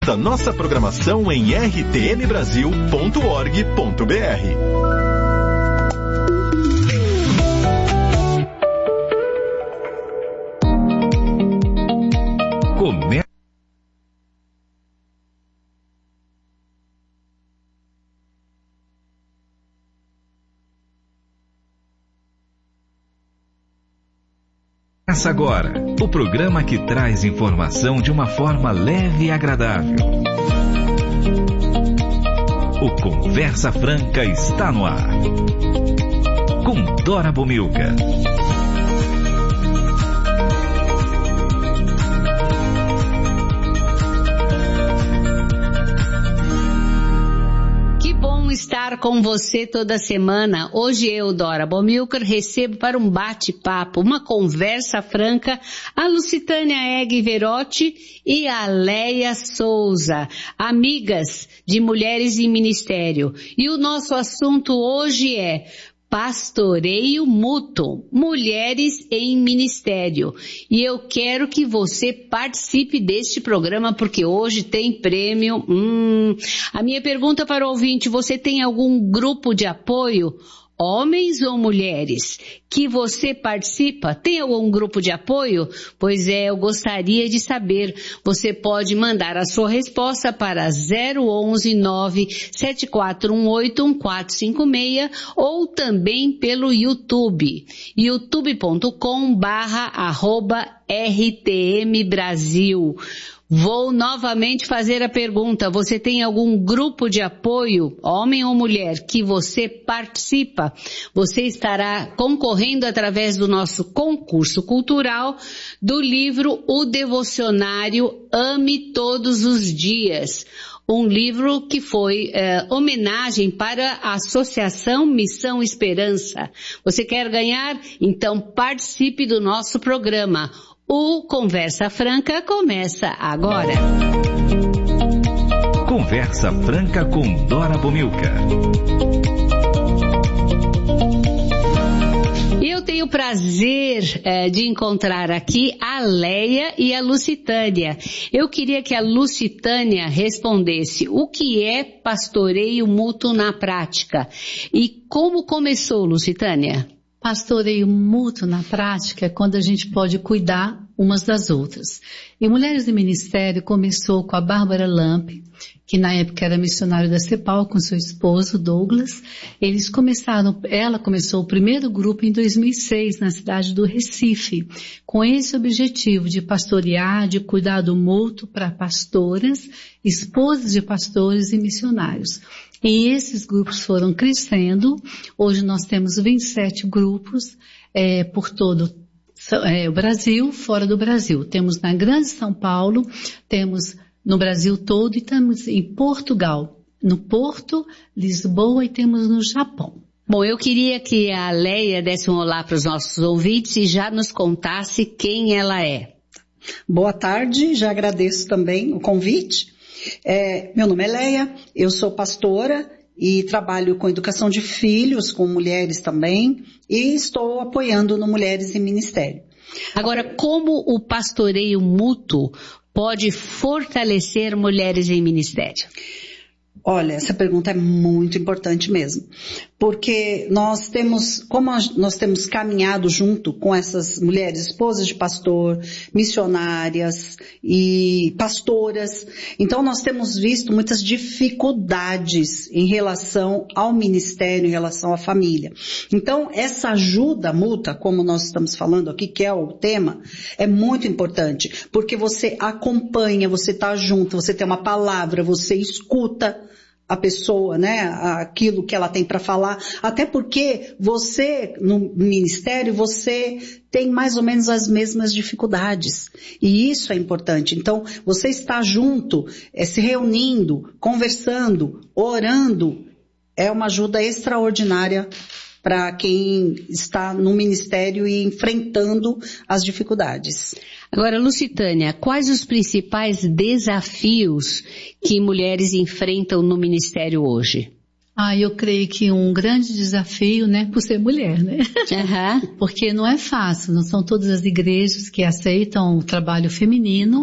da nossa programação em rtmbrasil.org.br. Começa agora o programa que traz informação de uma forma leve e agradável. O Conversa Franca está no ar. Com Dora Bomilca. Estar com você toda semana. Hoje eu, Dora Bomilcar, recebo para um bate-papo, uma conversa franca, a Lucitânia Egg Verotti e a Leia Souza, amigas de Mulheres em Ministério. E o nosso assunto hoje é Pastoreio Mútuo, Mulheres em Ministério. E eu quero que você participe deste programa porque hoje tem prêmio. A minha pergunta para o ouvinte, você tem algum grupo de apoio? Homens ou mulheres, que você participa? Tem algum grupo de apoio? Pois é, eu gostaria de saber. Você pode mandar a sua resposta para 011-97418-1456 ou também pelo YouTube, youtube.com/RTM Brasil. Vou novamente fazer a pergunta, você tem algum grupo de apoio, homem ou mulher, que você participa? Você estará concorrendo através do nosso concurso cultural do livro O Devocionário Ame Todos os Dias. Um livro que foi homenagem para a Associação Missão Esperança. Você quer ganhar? Então participe do nosso programa. O Conversa Franca começa agora. Conversa Franca com Dora Bomilca. Eu tenho o prazer de encontrar aqui a Leia e a Lucitânia. Eu queria que a Lucitânia respondesse o que é pastoreio mútuo na prática e como começou, Lucitânia? Pastoreio mútuo na prática é quando a gente pode cuidar umas das outras. E Mulheres em Ministério começou com a Bárbara Lampe, que na época era missionária da CEPAL com seu esposo Douglas. Ela começou o primeiro grupo em 2006 na cidade do Recife, com esse objetivo de pastorear, de cuidado mútuo para pastoras, esposas de pastores e missionários. E esses grupos foram crescendo. Hoje nós temos 27 grupos por todo o Brasil, fora do Brasil. Temos na Grande São Paulo, temos no Brasil todo e temos em Portugal, no Porto, Lisboa e temos no Japão. Bom, eu queria que a Leia desse um olá para os nossos ouvintes e já nos contasse quem ela é. Boa tarde, já agradeço também o convite. Meu nome é Leia, eu sou pastora e trabalho com educação de filhos, com mulheres também, e estou apoiando no Mulheres em Ministério. Agora, como o pastoreio mútuo pode fortalecer mulheres em ministério? Olha, essa pergunta é muito importante mesmo, porque nós temos caminhado junto com essas mulheres, esposas de pastor, missionárias e pastoras, então nós temos visto muitas dificuldades em relação ao ministério, em relação à família. Então essa ajuda mútua, como nós estamos falando aqui, que é o tema, é muito importante, porque você acompanha, você está junto, você tem uma palavra, você escuta a pessoa, né, aquilo que ela tem para falar, até porque você, no ministério, você tem mais ou menos as mesmas dificuldades, e isso é importante. Então, você está junto, se reunindo, conversando, orando, é uma ajuda extraordinária para quem está no ministério e enfrentando as dificuldades. Agora, Lucitânia, quais os principais desafios que mulheres enfrentam no ministério hoje? Eu creio que um grande desafio, né, por ser mulher, né? Uhum. Porque não é fácil, não são todas as igrejas que aceitam o trabalho feminino,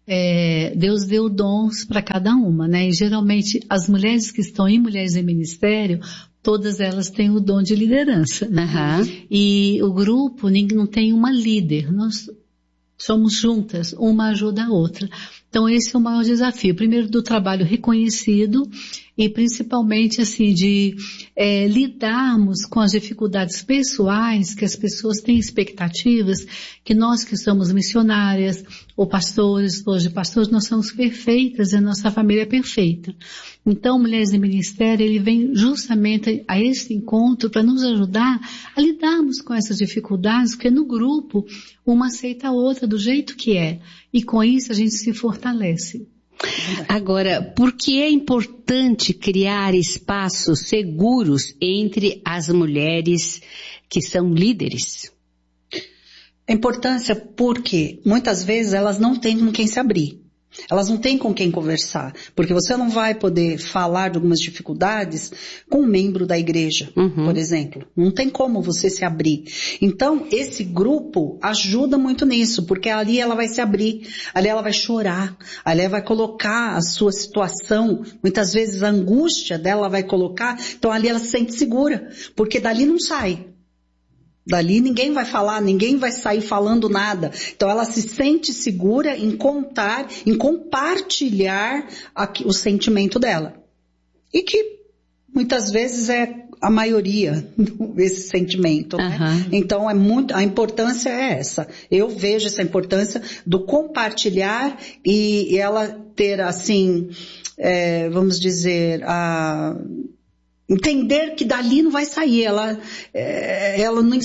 Deus deu dons para cada uma, né? E geralmente as mulheres que estão em Mulheres em Ministério, todas elas têm o dom de liderança, né? E o grupo não tem uma líder, nós somos juntas, uma ajuda a outra. Então esse é o maior desafio. Primeiro do trabalho reconhecido e principalmente assim de lidarmos com as dificuldades pessoais que as pessoas têm expectativas que nós que somos missionárias ou pastores, hoje pastores, nós somos perfeitas e a nossa família é perfeita. Então Mulheres em Ministério, ele vem justamente a esse encontro para nos ajudar a lidarmos com essas dificuldades, porque no grupo uma aceita a outra do jeito que é e com isso a gente se fortalece. Agora, por que é importante criar espaços seguros entre as mulheres que são líderes? A importância porque muitas vezes elas não têm com quem se abrir. Elas não têm com quem conversar, porque você não vai poder falar de algumas dificuldades com um membro da igreja, por exemplo. Não tem como você se abrir. Então, esse grupo ajuda muito nisso, porque ali ela vai se abrir, ali ela vai chorar, ali ela vai colocar a sua situação, muitas vezes a angústia dela vai colocar, então ali ela se sente segura, porque dali não sai. Dali ninguém vai falar, ninguém vai sair falando nada. Então ela se sente segura em contar, em compartilhar o sentimento dela. E que muitas vezes é a maioria esse sentimento, né? Então a importância é essa. Eu vejo essa importância do compartilhar e ela ter assim, vamos dizer, entender que dali não vai sair, ela não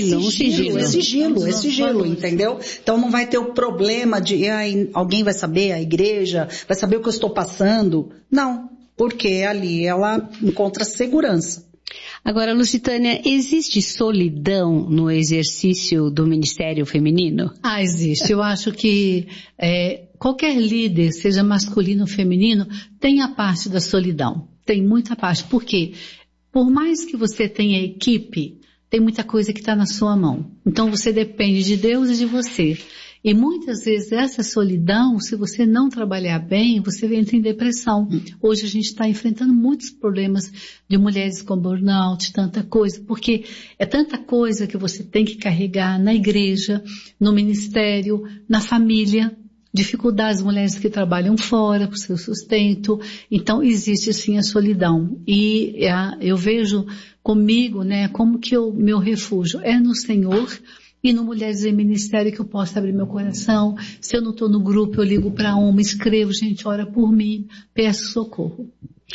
sigilo, entendeu? Então não vai ter o problema de alguém vai saber, a igreja vai saber o que eu estou passando. Não, porque ali ela encontra segurança. Agora, Lucitânia, existe solidão no exercício do ministério feminino? Existe. Eu acho que qualquer líder, seja masculino ou feminino, tem a parte da solidão. Tem muita parte. Por quê? Por mais que você tenha equipe, tem muita coisa que está na sua mão. Então você depende de Deus e de você. E muitas vezes essa solidão, se você não trabalhar bem, você entra em depressão. Hoje a gente está enfrentando muitos problemas de mulheres com burnout, tanta coisa, porque é tanta coisa que você tem que carregar na igreja, no ministério, na família. Dificuldades, mulheres que trabalham fora para o seu sustento. Então existe sim a solidão. E eu vejo comigo, né, como que meu refúgio é no Senhor e no Mulheres em Ministério que eu posso abrir meu coração. Se eu não estou no grupo, eu ligo para uma, escrevo, gente, ora por mim, peço socorro.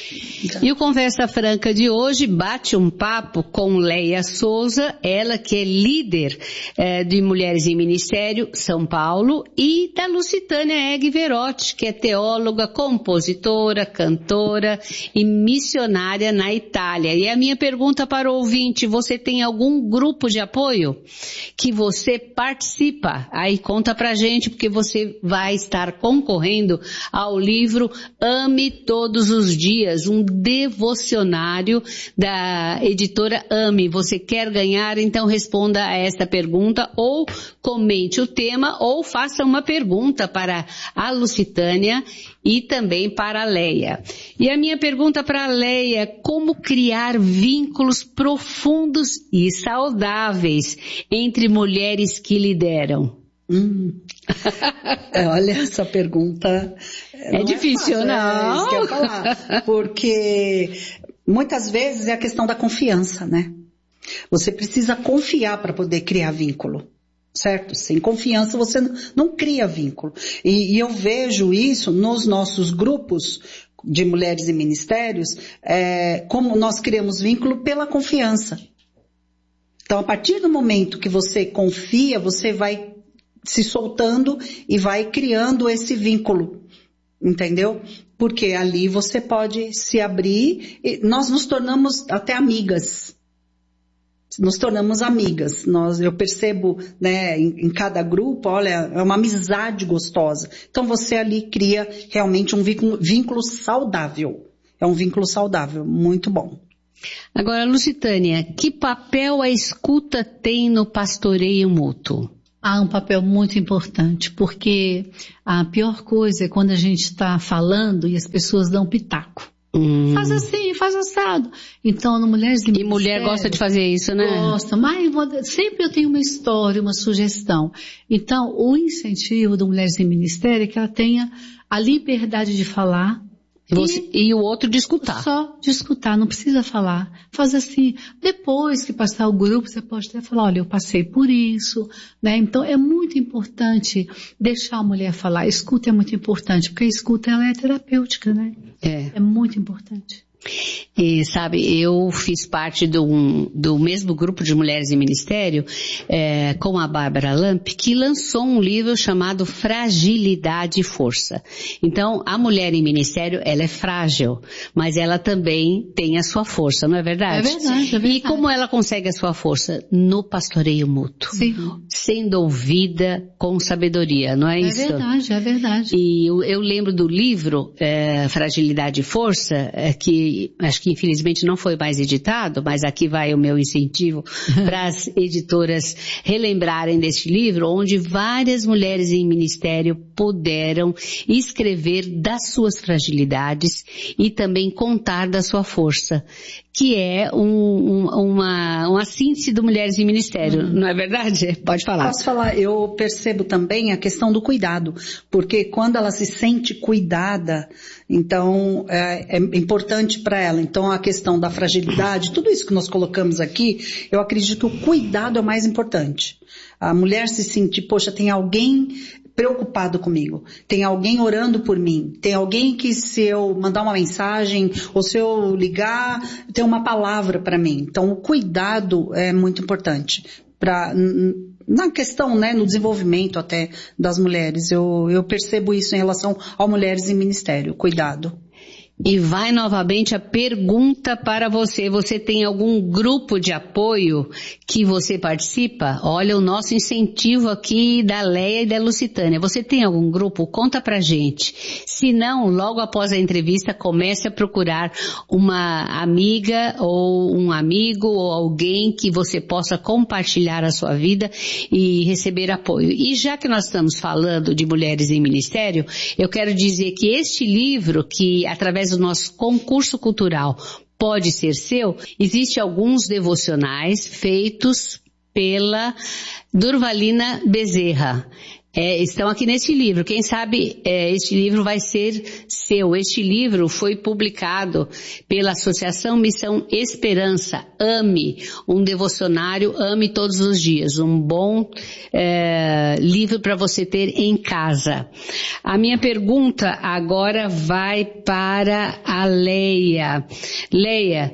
E o Conversa Franca de hoje bate um papo com Leia Souza, ela que é líder de Mulheres em Ministério São Paulo, e da Lucitânia Egg Verotti, que é teóloga, compositora, cantora e missionária na Itália. E a minha pergunta para o ouvinte, você tem algum grupo de apoio que você participa? Aí conta pra gente, porque você vai estar concorrendo ao livro Ame Todos os Dias, um devocionário da editora Ame. Você quer ganhar? Então responda a esta pergunta ou comente o tema ou faça uma pergunta para a Lucitânia e também para a Leia. E a minha pergunta para a Leia, como criar vínculos profundos e saudáveis entre mulheres que lideram? Olha, essa pergunta é difícil, não? É isso que eu ia falar. Porque muitas vezes é a questão da confiança, né? Você precisa confiar para poder criar vínculo, certo? Sem confiança você não cria vínculo. E eu vejo isso nos nossos grupos de mulheres em ministérios, como nós criamos vínculo pela confiança. Então, a partir do momento que você confia, você vai se soltando e vai criando esse vínculo, entendeu? Porque ali você pode se abrir e nós nos tornamos até amigas. Nos tornamos amigas. Eu percebo, né, em cada grupo, olha, é uma amizade gostosa. Então você ali cria realmente um vínculo saudável. É um vínculo saudável, muito bom. Agora, Lucitânia, que papel a escuta tem no pastoreio mútuo? Há um papel muito importante, porque a pior coisa é quando a gente está falando e as pessoas dão pitaco. Faz assim, faz assado. Então, no Mulheres de Ministério... E mulher gosta de fazer isso, né? Gosta, mas sempre eu tenho uma história, uma sugestão. Então, o incentivo do Mulheres de Ministério é que ela tenha a liberdade de falar, e o outro de escutar. Só de escutar, não precisa falar. Faz assim, depois que passar o grupo, você pode até falar, olha, eu passei por isso, né? Então é muito importante deixar a mulher falar. Escuta é muito importante, porque a escuta ela é terapêutica, né? É muito importante. E sabe, eu fiz parte do mesmo grupo de Mulheres em Ministério, com a Bárbara Lamp, que lançou um livro chamado Fragilidade e Força. Então, a mulher em ministério, ela é frágil, mas ela também tem a sua força, não é verdade? É verdade. E como ela consegue a sua força? No pastoreio mútuo. Sim. Sendo ouvida com sabedoria, não é isso? É verdade. E eu lembro do livro, Fragilidade e Força, que acho que infelizmente não foi mais editado, mas aqui vai o meu incentivo para as editoras relembrarem deste livro, onde várias mulheres em ministério puderam escrever das suas fragilidades e também contar da sua força, que é uma síntese do Mulheres em Ministério, não é verdade? Pode falar. Posso falar, eu percebo também a questão do cuidado, porque quando ela se sente cuidada, então é importante para ela. Então a questão da fragilidade, tudo isso que nós colocamos aqui, eu acredito que o cuidado é o mais importante. A mulher se sentir, poxa, tem alguém preocupado comigo, tem alguém orando por mim, tem alguém que se eu mandar uma mensagem ou se eu ligar, tem uma palavra para mim. Então o cuidado é muito importante na questão, né, no desenvolvimento até das mulheres. Eu percebo isso em relação a Mulheres em Ministério, cuidado. E vai novamente a pergunta para você. Você tem algum grupo de apoio que você participa? Olha o nosso incentivo aqui da Leia e da Lucitânia. Você tem algum grupo? Conta pra gente. Se não, logo após a entrevista, comece a procurar uma amiga ou um amigo ou alguém que você possa compartilhar a sua vida e receber apoio. E já que nós estamos falando de Mulheres em Ministério, eu quero dizer que este livro, que através do nosso concurso cultural pode ser seu, existe alguns devocionais feitos pela Durvalina Bezerra. Estão aqui neste livro. Quem sabe este livro vai ser seu. Este livro foi publicado pela Associação Missão Esperança. Ame, um devocionário, ame todos os dias. Um bom livro para você ter em casa. A minha pergunta agora vai para a Leia. Leia,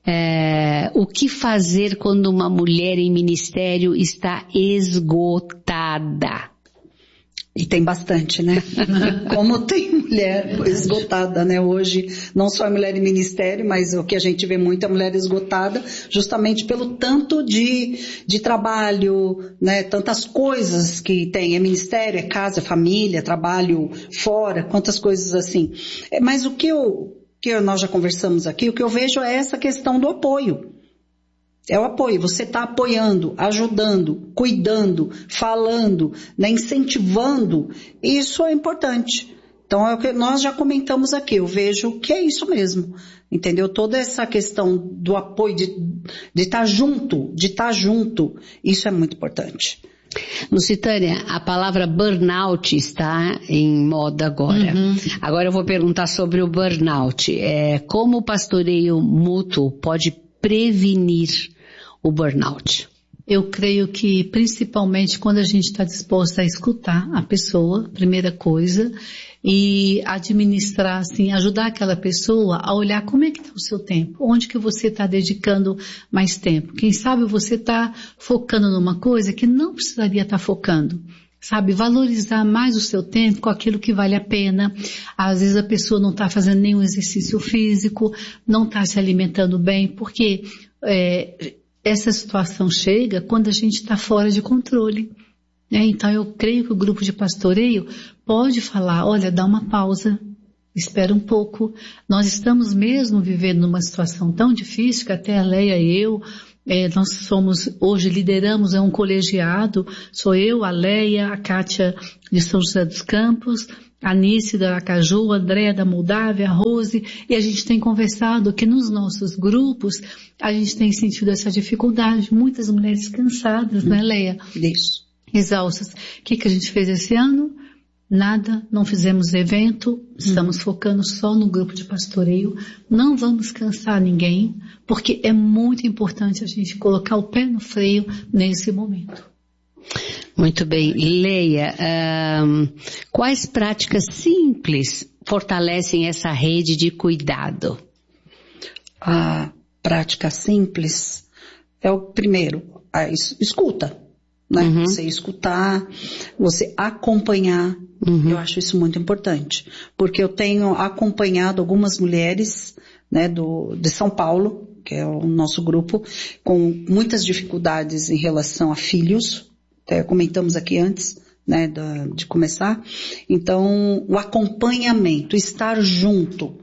o que fazer quando uma mulher em ministério está esgotada? E tem bastante, né? Como tem mulher esgotada, né? Hoje, não só a mulher em ministério, mas o que a gente vê muito é a mulher esgotada, justamente pelo tanto de trabalho, né? Tantas coisas que tem. É ministério, é casa, é família, trabalho fora, quantas coisas assim. Mas o que nós já conversamos aqui, o que eu vejo é essa questão do apoio. É o apoio, você está apoiando, ajudando, cuidando, falando, né, incentivando, isso é importante. Então é o que nós já comentamos aqui, eu vejo que é isso mesmo, entendeu? Toda essa questão do apoio, de estar junto, isso é muito importante. Lucitânia, a palavra burnout está em moda agora. Agora eu vou perguntar sobre o burnout. Como o pastoreio mútuo pode prevenir o burnout? Eu creio que principalmente quando a gente está disposta a escutar a pessoa, primeira coisa, e administrar, assim, ajudar aquela pessoa a olhar como é que está o seu tempo, onde que você está dedicando mais tempo. Quem sabe você está focando numa coisa que não precisaria estar focando. Sabe, valorizar mais o seu tempo com aquilo que vale a pena. Às vezes a pessoa não está fazendo nenhum exercício físico, não está se alimentando bem, porque essa situação chega quando a gente está fora de controle. Então eu creio que o grupo de pastoreio pode falar, olha, dá uma pausa, espera um pouco. Nós estamos mesmo vivendo numa situação tão difícil que até a Leia e eu, nós hoje lideramos um colegiado, sou eu, a Leia, a Kátia de São José dos Campos, a Nice da Aracaju, a Andréa da Moldávia, a Rose, e a gente tem conversado que nos nossos grupos a gente tem sentido essa dificuldade, muitas mulheres cansadas, né, Leia? Isso. Exaustas. O que a gente fez esse ano? Nada, não fizemos evento, estamos focando só no grupo de pastoreio, não vamos cansar ninguém, porque é muito importante a gente colocar o pé no freio nesse momento. Muito bem. Leia, quais práticas simples fortalecem essa rede de cuidado? A prática simples é o primeiro, a escuta, né? Você escutar, você acompanhar, eu acho isso muito importante, porque eu tenho acompanhado algumas mulheres, né, de São Paulo, que é o nosso grupo, com muitas dificuldades em relação a filhos, até comentamos aqui antes, né, de começar. Então, o acompanhamento, estar junto,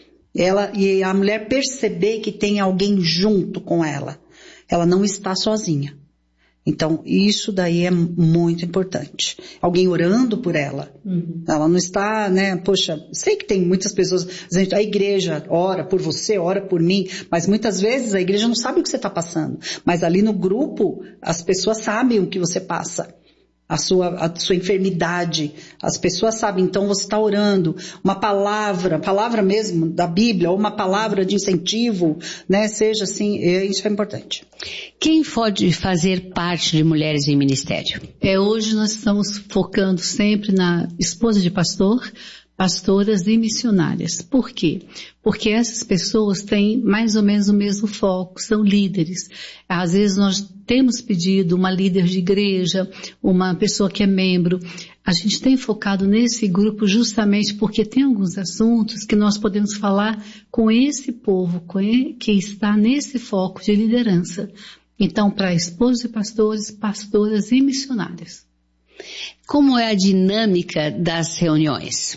e a mulher perceber que tem alguém junto com ela, ela não está sozinha. Então, isso daí é muito importante. Alguém orando por ela. Ela não está, né, poxa, sei que tem muitas pessoas, a igreja ora por você, ora por mim, mas muitas vezes a igreja não sabe o que você está passando. Mas ali no grupo, as pessoas sabem o que você passa. A sua enfermidade, as pessoas sabem, então você está orando, uma palavra mesmo da Bíblia, ou uma palavra de incentivo, né, seja assim, isso é importante. Quem pode fazer parte de Mulheres em Ministério? Hoje nós estamos focando sempre na esposa de pastor, pastoras e missionárias. Por quê? Porque essas pessoas têm mais ou menos o mesmo foco, são líderes. Às vezes nós temos pedido uma líder de igreja, uma pessoa que é membro. A gente tem focado nesse grupo justamente porque tem alguns assuntos que nós podemos falar com esse povo, que está nesse foco de liderança. Então, para esposos e pastores, pastoras e missionárias. Como é a dinâmica das reuniões?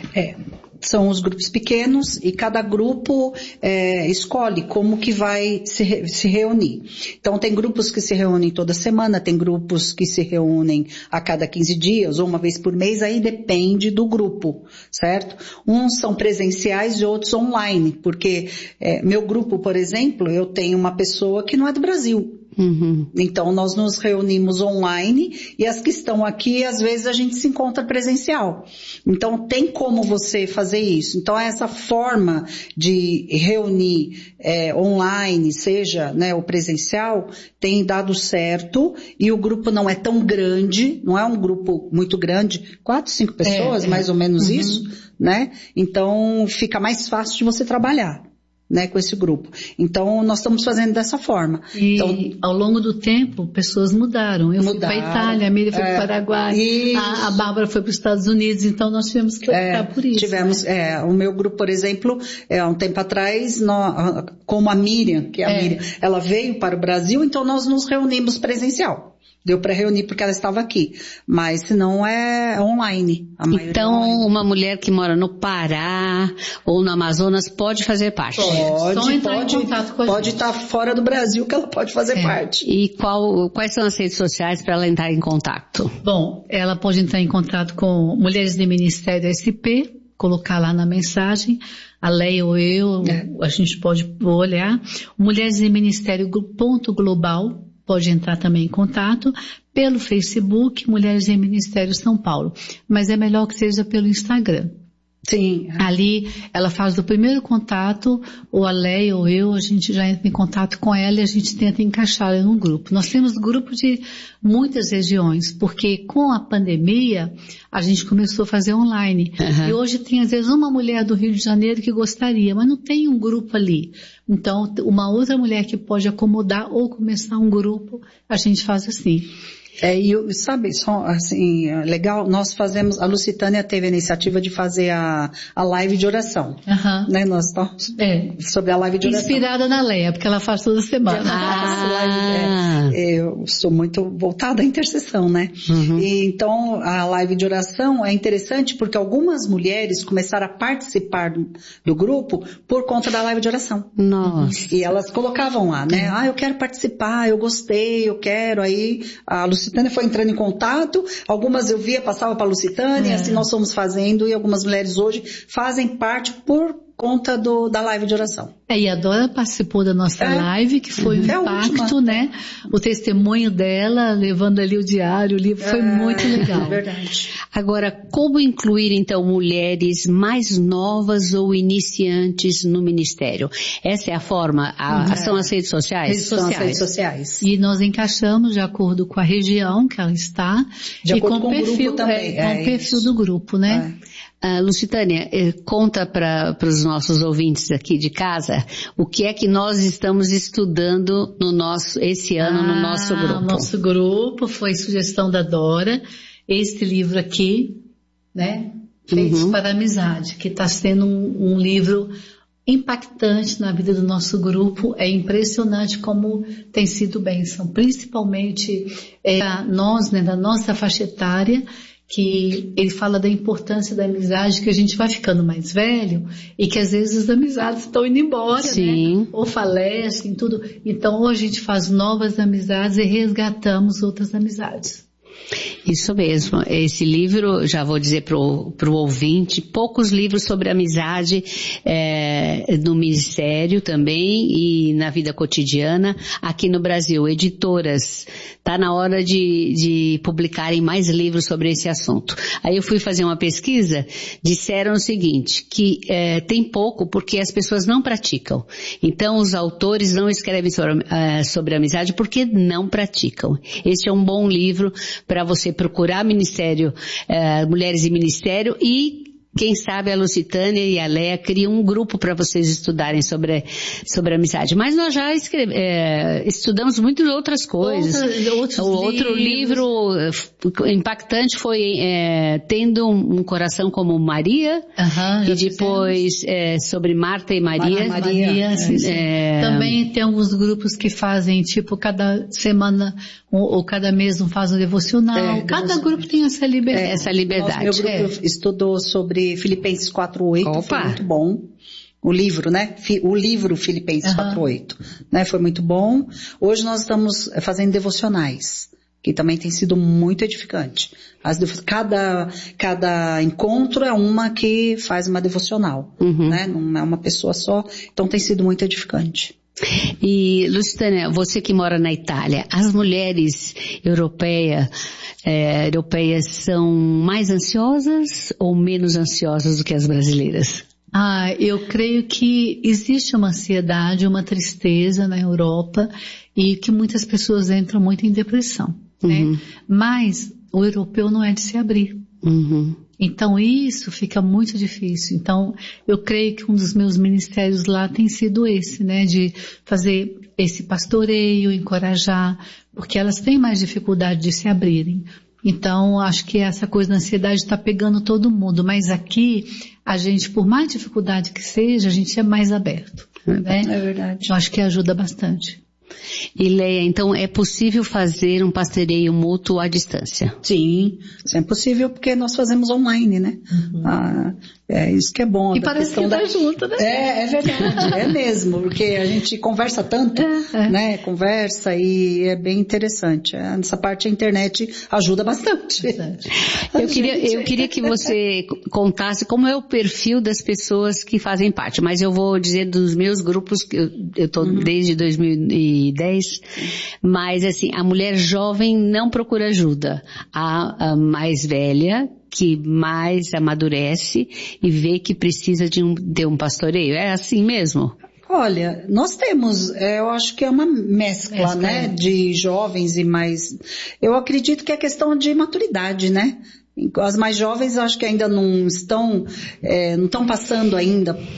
São os grupos pequenos e cada grupo escolhe como que vai se reunir. Então tem grupos que se reúnem toda semana, tem grupos que se reúnem a cada 15 dias ou uma vez por mês, aí depende do grupo, certo? Uns são presenciais e outros online, porque meu grupo, por exemplo, eu tenho uma pessoa que não é do Brasil. Então nós nos reunimos online e as que estão aqui às vezes a gente se encontra presencial. Então tem como você fazer isso. Então essa forma de reunir online, seja, né, o presencial, tem dado certo e o grupo não é tão grande, não é um grupo muito grande, 4, 5 pessoas, mais ou menos isso, né? Então fica mais fácil de você trabalhar, né, com esse grupo. Então, nós estamos fazendo dessa forma. E então, ao longo do tempo, pessoas mudaram. Eu fui para a Itália, a Miriam foi para o Paraguai, a Bárbara foi para os Estados Unidos, então nós tivemos que optar por isso. Tivemos, o meu grupo, por exemplo, há um tempo atrás, como a Miriam, que é a Miriam, ela veio para o Brasil, então nós nos reunimos presencial. Deu para reunir porque ela estava aqui, mas se não é online. Então, uma mulher que mora no Pará ou no Amazonas pode fazer parte? Pode estar fora do Brasil que ela pode fazer parte. E quais são as redes sociais para ela entrar em contato? Bom, ela pode entrar em contato com Mulheres de Ministério SP, colocar lá na mensagem, a Leia ou eu, a gente pode olhar. Mulheres de Ministério .global, pode entrar também em contato pelo Facebook, Mulheres em Ministério São Paulo. Mas é melhor que seja pelo Instagram. Sim. Ali ela faz o primeiro contato, ou a Leia ou eu, a gente já entra em contato com ela e a gente tenta encaixar ela num grupo. Nós temos grupo de muitas regiões, porque com a pandemia a gente começou a fazer online. E hoje tem às vezes uma mulher do Rio de Janeiro que gostaria, mas não tem um grupo ali. Então uma outra mulher que pode acomodar ou começar um grupo, a gente faz assim. E sabe, só assim, legal, nós fazemos, a Lucitânia teve a iniciativa de fazer a live de oração. Né? Nós estamos sobre a live de oração. Inspirada na Leia, porque ela faz toda semana. Eu sou muito voltada à intercessão, né? E então, a live de oração é interessante porque algumas mulheres começaram a participar do grupo por conta da live de oração. Nossa. E elas colocavam lá, né? Eu quero participar, eu gostei, eu quero. Aí a Lucitânia foi entrando em contato, algumas eu via, passava para a Lucitânia, assim nós fomos fazendo, e algumas mulheres hoje fazem parte por conta da live de oração. E a Dora participou da nossa live, que foi um impacto, né? O testemunho dela, levando ali o diário, o livro, foi muito legal. Verdade. Agora, como incluir então mulheres mais novas ou iniciantes no ministério? Essa é a forma, são as redes sociais? São as redes sociais. E nós encaixamos de acordo com a região que ela está, de acordo com o perfil também. Com o perfil do grupo, né? Lucitânia, conta para os nossos ouvintes aqui de casa o que é que nós estamos estudando esse ano no nosso grupo. O nosso grupo foi sugestão da Dora, este livro aqui, né? Feitos para a Amizade, que está sendo um livro impactante na vida do nosso grupo. É impressionante como tem sido bênção, principalmente nós, né, da nossa faixa etária, que ele fala da importância da amizade, que a gente vai ficando mais velho e que às vezes as amizades estão indo embora, né? Ou falecem, tudo. Então, ou a gente faz novas amizades e resgatamos outras amizades. Isso mesmo, esse livro, já vou dizer pro ouvinte, poucos livros sobre amizade no ministério também e na vida cotidiana aqui no Brasil, editoras, tá na hora de publicarem mais livros sobre esse assunto. Aí eu fui fazer uma pesquisa, disseram o seguinte, que tem pouco porque as pessoas não praticam, então os autores não escrevem sobre amizade porque não praticam. Este é um bom livro para você procurar ministério, mulheres e ministério, e quem sabe a Lucitânia e a Leia criam um grupo para vocês estudarem sobre amizade. Mas nós já estudamos muitas outras coisas. Outro livro impactante foi Tendo um Coração como Maria, e depois sobre Marta e Maria. Maria, sim. Também tem alguns grupos que fazem, tipo, cada semana ou cada mês faz um devocional. Cada grupo tem essa liberdade. Meu grupo estudou sobre Filipenses 4:8, foi muito bom. O livro, né? O livro Filipenses 4:8, né? Foi muito bom. Hoje nós estamos fazendo devocionais, que também tem sido muito edificante. Cada encontro é uma que faz uma devocional, né? Não é uma pessoa só, então tem sido muito edificante. E, Lucitânia, você que mora na Itália, as mulheres europeias são mais ansiosas ou menos ansiosas do que as brasileiras? Eu creio que existe uma ansiedade, uma tristeza na Europa e que muitas pessoas entram muito em depressão, né? Mas o europeu não é de se abrir. Então isso fica muito difícil. Então eu creio que um dos meus ministérios lá tem sido esse, né? De fazer esse pastoreio, encorajar, porque elas têm mais dificuldade de se abrirem. Então acho que essa coisa da ansiedade está pegando todo mundo. Mas aqui a gente, por mais dificuldade que seja, a gente é mais aberto, né? É verdade. Eu acho que ajuda bastante. E Leia, então é possível fazer um pastoreio mútuo à distância? Sim, isso é possível porque nós fazemos online, né? Isso que é bom. E parece que tá junto, né? É verdade, é mesmo, porque a gente conversa tanto, né? Conversa e é bem interessante. Nessa parte a internet ajuda bastante. Eu queria que você contasse como é o perfil das pessoas que fazem parte, mas eu vou dizer dos meus grupos, que eu tô desde 2010, mas assim, a mulher jovem não procura ajuda. A mais velha, que mais amadurece e vê que precisa de um pastoreio. É assim mesmo? Olha, nós temos, eu acho que é uma mescla, né, de jovens e mais... Eu acredito que é questão de maturidade, né? As mais jovens acho que ainda não estão passando ainda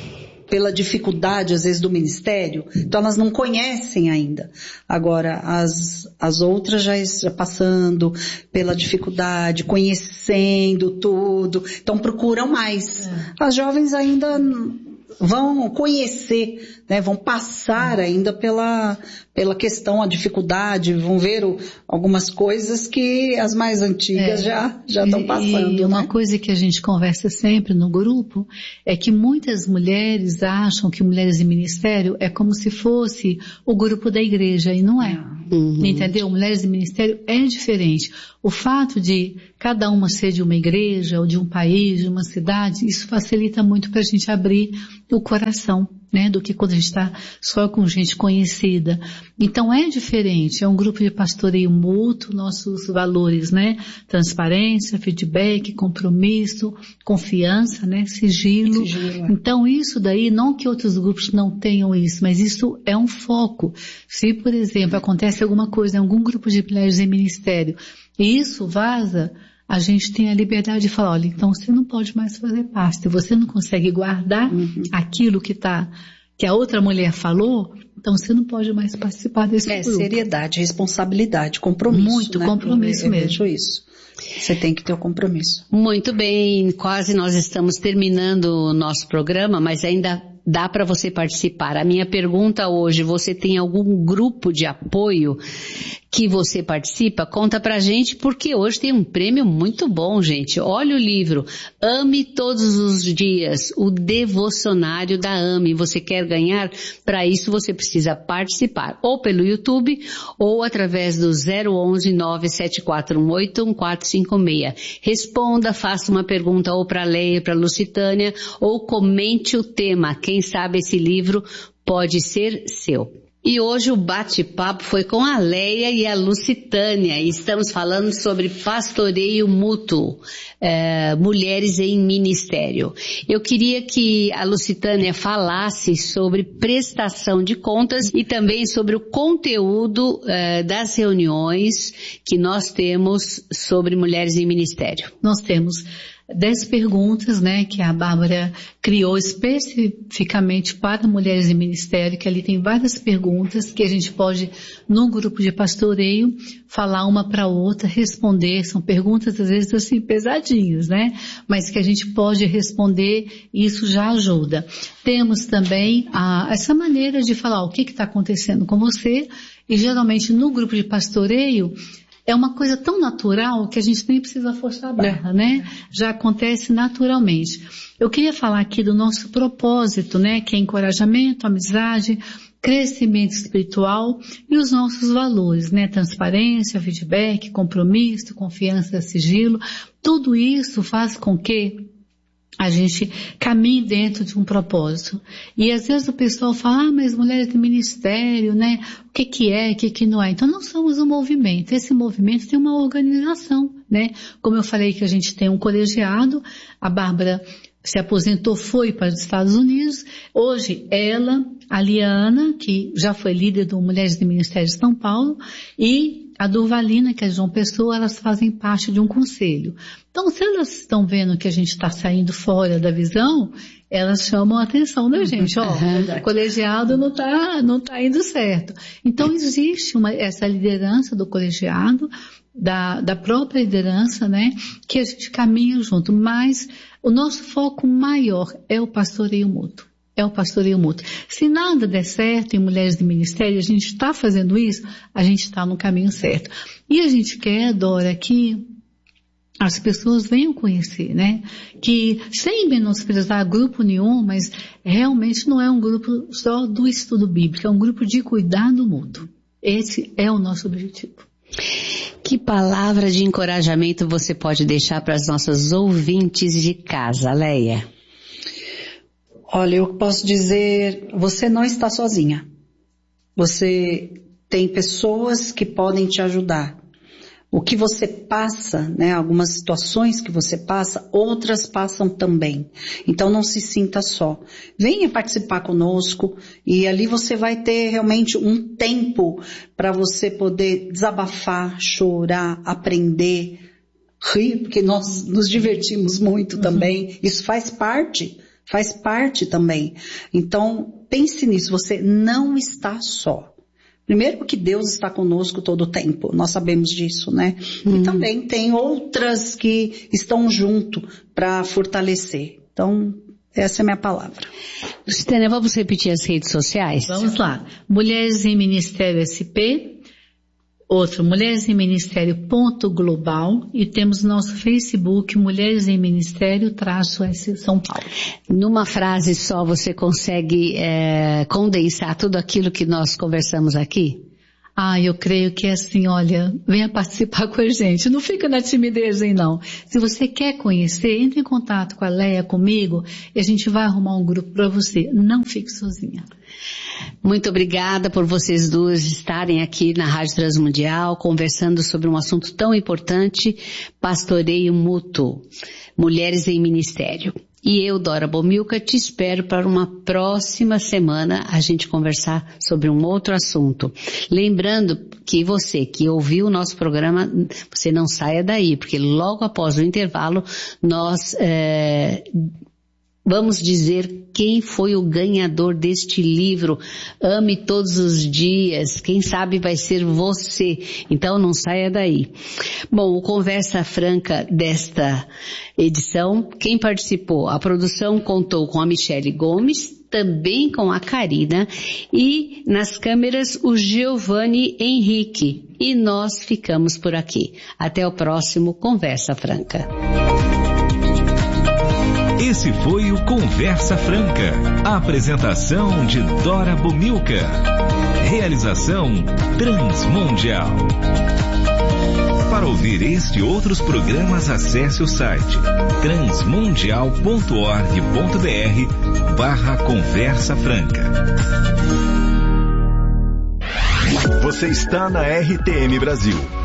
pela dificuldade, às vezes, do ministério, então elas não conhecem ainda. Agora, as outras já passando pela dificuldade, conhecendo tudo, então procuram mais. As jovens ainda vão conhecer, né, vão passar ainda pela questão, a dificuldade, vão ver algumas coisas que as mais antigas já estão passando. E uma coisa que a gente conversa sempre no grupo é que muitas mulheres acham que mulheres em ministério é como se fosse o grupo da igreja, e não é. Entendeu? Mulheres em ministério é diferente. O fato de cada uma ser de uma igreja, ou de um país, de uma cidade, isso facilita muito para a gente abrir o coração, né, do que quando a gente está só com gente conhecida. Então é diferente, é um grupo de pastoreio mútuo, nossos valores, né, transparência, feedback, compromisso, confiança, né, sigilo. Então isso daí, não que outros grupos não tenham isso, mas isso é um foco. Se, por exemplo, acontece alguma coisa em algum grupo de mulheres em ministério, e isso vaza, a gente tem a liberdade de falar, olha, então você não pode mais fazer parte, se você não consegue guardar aquilo que a outra mulher falou, então você não pode mais participar desse grupo. Seriedade, responsabilidade, compromisso. Muito, né? Compromisso mesmo. Eu vejo isso. Você tem que ter o compromisso. Muito bem, quase nós estamos terminando o nosso programa, mas ainda dá para você participar. A minha pergunta hoje, você tem algum grupo de apoio que você participa? Conta pra gente, porque hoje tem um prêmio muito bom, gente. Olha o livro, Ame Todos os Dias, o devocionário da AME. Você quer ganhar? Para isso você precisa participar, ou pelo YouTube, ou através do 011-97418-1456. Responda, faça uma pergunta ou para a Leia, para a Lucitânia, ou comente o tema. Quem sabe esse livro pode ser seu. E hoje o bate-papo foi com a Leia e a Lucitânia. Estamos falando sobre pastoreio mútuo, mulheres em ministério. Eu queria que a Lucitânia falasse sobre prestação de contas e também sobre o conteúdo das reuniões que nós temos sobre mulheres em ministério. Nós temos 10 perguntas, né, que a Bárbara criou especificamente para mulheres em ministério, que ali tem várias perguntas que a gente pode, no grupo de pastoreio, falar uma para outra, responder. São perguntas, às vezes, assim, pesadinhas, né, mas que a gente pode responder e isso já ajuda. Temos também essa maneira de falar o que está acontecendo com você, e geralmente no grupo de pastoreio, é uma coisa tão natural que a gente nem precisa forçar a barra, né? Já acontece naturalmente. Eu queria falar aqui do nosso propósito, né? Que é encorajamento, amizade, crescimento espiritual e os nossos valores, né? Transparência, feedback, compromisso, confiança, sigilo. Tudo isso faz com que a gente caminhe dentro de um propósito. E às vezes o pessoal fala, mas mulheres de ministério, né? O que é, o que não é? Então nós somos um movimento. Esse movimento tem uma organização, né? Como eu falei que a gente tem um colegiado, a Bárbara se aposentou, foi para os Estados Unidos. Hoje ela, a Liana, que já foi líder do Mulheres de Ministério de São Paulo, e a Durvalina, que é de João Pessoa, elas fazem parte de um conselho. Então, se elas estão vendo que a gente está saindo fora da visão, elas chamam a atenção da gente. Ó, o colegiado não tá indo certo. Então, existe essa liderança do colegiado, da própria liderança, né, que a gente caminha junto. Mas o nosso foco maior é o pastoreio mútuo. É o pastoreio mútuo. Se nada der certo em mulheres de ministério, a gente está fazendo isso, a gente está no caminho certo. E a gente quer, Dora, que as pessoas venham conhecer, né? Que, sem menosprezar grupo nenhum, mas realmente não é um grupo só do estudo bíblico, é um grupo de cuidado mútuo. Esse é o nosso objetivo. Que palavra de encorajamento você pode deixar para as nossas ouvintes de casa, Leia? Olha, eu posso dizer, você não está sozinha. Você tem pessoas que podem te ajudar. O que você passa, né, algumas situações que você passa, outras passam também. Então não se sinta só. Venha participar conosco e ali você vai ter realmente um tempo para você poder desabafar, chorar, aprender, rir, porque nós nos divertimos muito também. Isso faz parte faz parte também. Então, pense nisso, você não está só. Primeiro porque Deus está conosco todo o tempo, nós sabemos disso, né? E também tem outras que estão junto para fortalecer. Então, essa é a minha palavra. Lucitânia, vamos repetir as redes sociais? Vamos lá. Mulheres em Ministério SP, outro, Mulheres em Ministério _global, e temos nosso Facebook, Mulheres em Ministério _ São Paulo. Numa frase só você consegue condensar tudo aquilo que nós conversamos aqui? Eu creio que é assim, olha, venha participar com a gente, não fica na timidez aí não. Se você quer conhecer, entre em contato com a Leia, comigo, e a gente vai arrumar um grupo para você. Não fique sozinha. Muito obrigada por vocês duas estarem aqui na Rádio Transmundial, conversando sobre um assunto tão importante, pastoreio mútuo, mulheres em ministério. E eu, Dora Bomilcar, te espero para uma próxima semana a gente conversar sobre um outro assunto. Lembrando que você que ouviu o nosso programa, você não saia daí, porque logo após o intervalo nós vamos dizer quem foi o ganhador deste livro, Ame Todos os Dias, quem sabe vai ser você, então não saia daí. Bom, o Conversa Franca desta edição, quem participou? A produção contou com a Michele Gomes, também com a Karina e nas câmeras o Giovanni Henrique. E nós ficamos por aqui. Até o próximo Conversa Franca. Esse foi o Conversa Franca. A apresentação de Dora Bomilcar. Realização Transmundial. Para ouvir este e outros programas, acesse o site transmundial.org.br/Conversa Franca. Você está na RTM Brasil.